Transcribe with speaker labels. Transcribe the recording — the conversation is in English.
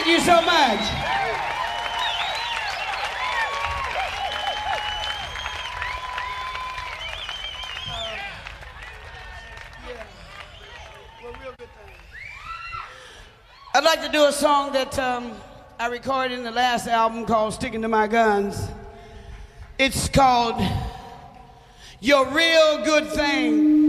Speaker 1: Thank you so much. I'd like to do a song that I recorded in the last album called Sticking to My Guns. It's called Your Real Good Thing.